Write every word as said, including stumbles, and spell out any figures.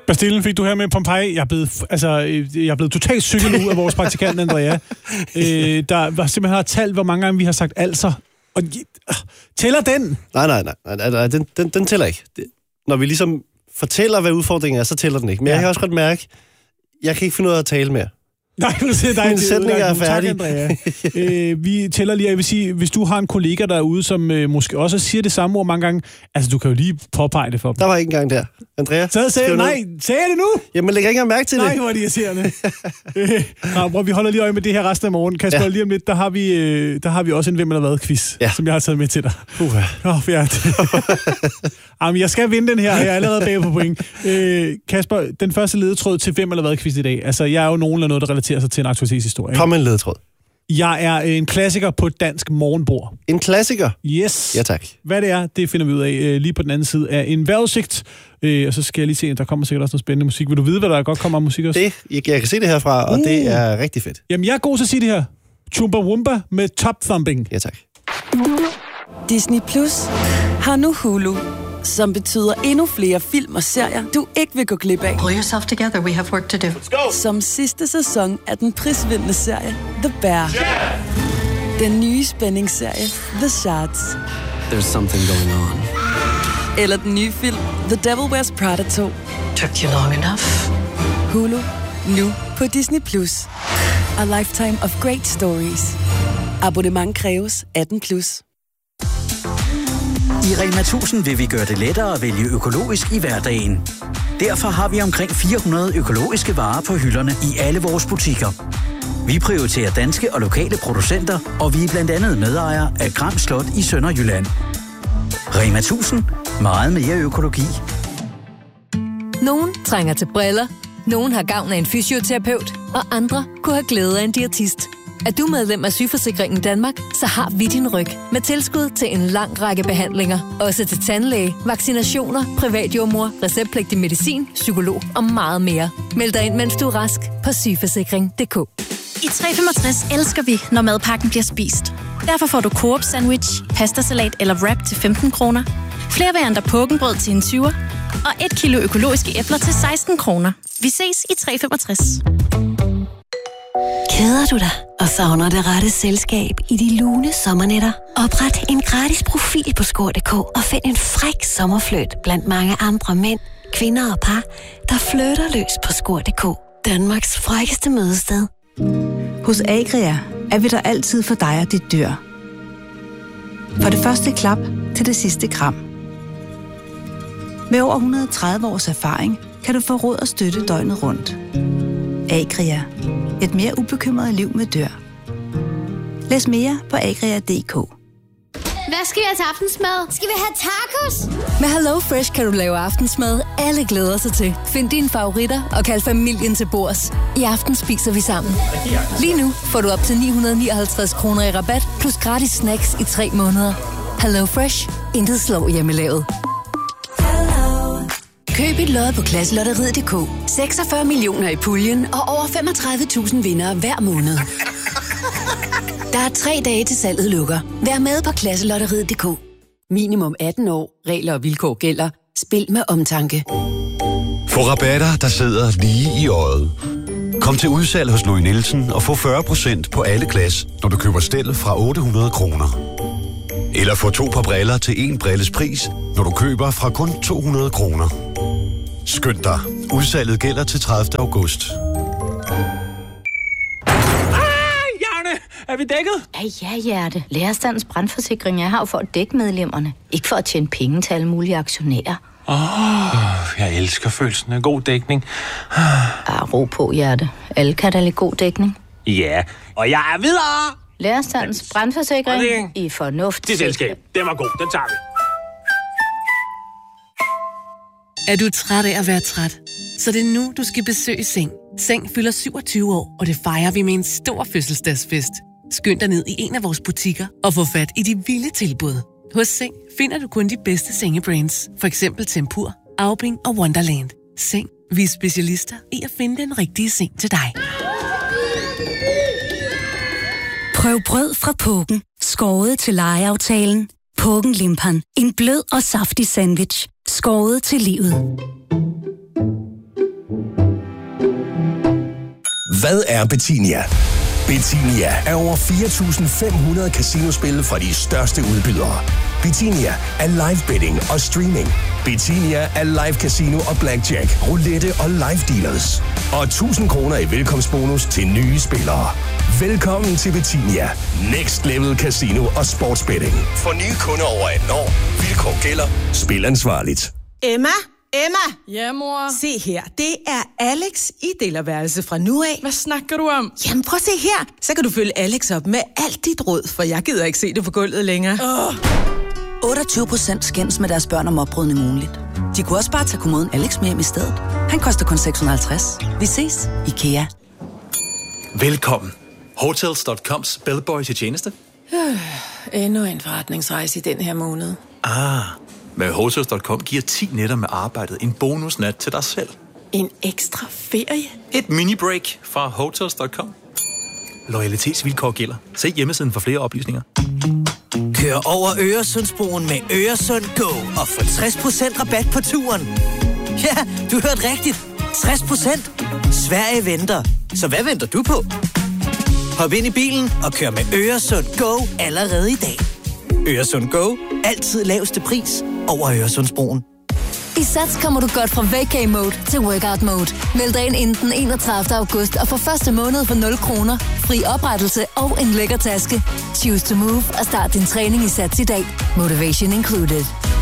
Bastillen fik du her med Pompeji. Jeg er blevet, altså, jeg er blevet totalt cyklet ud af vores praktikant, Andrea. Øh, der var simpelthen har talt, hvor mange gange vi har sagt altså. Og øh, tæller den? Nej, nej, nej. nej, nej den, den, den tæller ikke. Det, når vi ligesom fortæller, hvad udfordringen er, så tæller den ikke. Men ja. Jeg kan også godt mærke, jeg kan ikke finde ud af at tale mere. Nej, du siger, der er en sætning er færdig. Tak, øh, vi tæller lige, jeg vil sige, hvis du har en kollega derude, som øh, måske også siger det samme ord mange gange, altså du kan jo lige påpege det for dem. Der var ikke engang der. Andrea? Så sagde nej, sagde det nu? Jamen, lægger ikke engang mærke til nej, det. Nej, hvor er det irriterende. øh, nej, bror, vi holder lige øje med det her resten af morgen. Kasper, ja. Lige om lidt, der har vi, øh, der har vi også en hvem eller hvad quiz, ja. Som jeg har taget med til dig. Uha. Åh, oh, Jamen, jeg skal vinde den her, jeg er allerede bag på point. Øh, Kasper, den første ledetråd til hvem eller hvad quiz i dag. Altså, jeg er jo nogen eller noget, der relaterer sig til en aktualitetshistorie. Kom en ledetråd. Jeg er en klassiker på et dansk morgenbord. En klassiker? Yes. Ja, tak. Hvad det er, det finder vi ud af lige på den anden side af en vejrudsigt. Og så skal jeg lige se, at der kommer sikkert også noget spændende musik. Vil du vide, hvad der godt kommer af musik også? Det, jeg, jeg kan se det herfra, og uh. det er rigtig fedt. Jamen, jeg er god til at sige det her. Chumbawamba med Top Thumping. Ja, tak. Disney Plus har nu Hulu, som betyder endnu flere film og serier, du ikke vil gå glip af. Pull yourself together, we have work to do. Let's go! Som sidste sæson af den prisvindende serie The Bear. Yeah! Den nye spændingsserie The Shards. There's something going on. Eller den nye film The Devil Wears Prada to. Took you long enough. Hulu, nu på Disney Plus. A lifetime of great stories. Abonnement kræves atten plus. I Rema tusind vil vi gøre det lettere at vælge økologisk i hverdagen. Derfor har vi omkring fire hundrede økologiske varer på hylderne i alle vores butikker. Vi prioriterer danske og lokale producenter, og vi er blandt andet medejere af Gram Slot i Sønderjylland. Rema tusind. Meget mere økologi. Nogen trænger til briller, nogen har gavn af en fysioterapeut, og andre kunne have glæde af en diætist. Er du medlem af Sygeforsikringen Danmark, så har vi din ryg med tilskud til en lang række behandlinger. Også til tandlæge, vaccinationer, privatjordmor, receptpligtig medicin, psykolog og meget mere. Meld dig ind, mens du er rask på sygeforsikring punktum d k. I tre femogtres elsker vi, når madpakken bliver spist. Derfor får du Coop sandwich, pastasalat eller wrap til femten kroner, flere varianter pukkenbrød til en tyver og et kilo økologiske æbler til seksten kroner. Vi ses i tre femogtres. Keder du dig og savner det rette selskab i de lune sommernætter? Opret en gratis profil på score punktum d k og find en fræk sommerfløjt blandt mange andre mænd, kvinder og par, der flytter løs på score punktum d k. Danmarks frækkeste mødested. Hos Agria er vi der altid for dig og dit dyr. For det første klap til det sidste kram. Med over et hundrede og tredive års erfaring kan du få råd og støtte døgnet rundt. Agria. Et mere ubekymret liv med dyr. Læs mere på agria punktum d k. Hvad skal jeg til aftensmad? Skal vi have tacos? Med Hello Fresh kan du lave aftensmad, alle glæder sig til. Find dine favoritter og kald familien til bords. I aften spiser vi sammen. Lige nu får du op til ni hundrede nioghalvtreds kroner i rabat, plus gratis snacks i tre måneder. Hello Fresh. Intet slår hjemmelavet. Køb et lod på Klasselotteriet punktum d k. seksogfyrre millioner i puljen og over femogtredive tusind vindere hver måned. Der er tre dage til salget lukker. Vær med på Klasselotteriet punktum d k. Minimum atten år. Regler og vilkår gælder. Spil med omtanke. Få rabatter, der sidder lige i øjet. Kom til udsalg hos Louis Nielsen og få fyrre procent på alle glas, når du køber stel fra otte hundrede kroner. Eller få to par briller til en brilles pris, når du køber fra kun to hundrede kroner. Skynd dig. Udsalget gælder til tredivte august. Er vi dækket? Ja, ja, hjerte. Lærerstandens brandforsikring er her for at dække medlemmerne. Ikke for at tjene penge til alle mulige aktionærer. Åh, oh, jeg elsker følelsen af god dækning. Ah, ro på, hjerte. Alle kan da lide god dækning. Ja, og jeg er videre! Lærerstandens brandforsikring i fornuft. Det selskab, den var god, den tager vi. Er du træt af at være træt? Så det er nu, du skal besøge Seng. Seng fylder syvogtyve år, og det fejrer vi med en stor fødselsdagsfest. Skynd dig ned i en af vores butikker og få fat i de vilde tilbud. Hos Seng finder du kun de bedste sengebrands. For eksempel Tempur, Aubing og Wonderland. Seng. Vi er specialister i at finde den rigtige seng til dig. Prøv brød fra Pågen. Skåret til lejeaftalen. Pågen Limpan. En blød og saftig sandwich. Skåret til livet. Hvad er Betinia? Betinia er over fire tusind fem hundrede casinospil fra de største udbydere. Betinia er live betting og streaming. Betinia er live casino og blackjack, roulette og live dealers. Og tusind kroner i velkomstbonus til nye spillere. Velkommen til Betinia. Next level casino og sportsbetting. For nye kunder over atten år. Vilkår gælder. Spil ansvarligt. Emma? Emma? Ja, mor? Se her, det er Alex i delerværelse fra nu af. Hvad snakker du om? Jamen prøv at se her. Så kan du følge Alex op med alt dit råd, for jeg gider ikke se det på gulvet længere. Oh. otteogtyve procent skændes med deres børn om opbrydning ugenligt. De kunne også bare tage kommoden Alex med hjem i stedet. Han koster kun seks hundrede og halvtreds. Vi ses. IKEA. Velkommen. Hotels punktum coms bellboy til tjeneste. Øh, endnu en forretningsrejse i den her måned. Ah, med Hotels punktum com giver ti nætter med arbejdet en bonusnat til dig selv. En ekstra ferie? Et mini-break fra Hotels punktum com. Loyalitetsvilkår gælder. Se hjemmesiden for flere oplysninger. Kør over Øresundsbroen med Øresund Go og få tres procent rabat på turen. Ja, du hørte rigtigt. tres procent. Sverige venter. Så hvad venter du på? Hop ind i bilen og kør med Øresund Go allerede i dag. Øresund Go. Altid laveste pris over Øresundsbroen. I Sats kommer du godt fra vacay mode til workout mode. Meld dig ind inden den enogtredivte august og få første måned for nul kroner. Fri oprettelse og en lækker taske. Choose to move og start din træning i Sats i dag. Motivation included.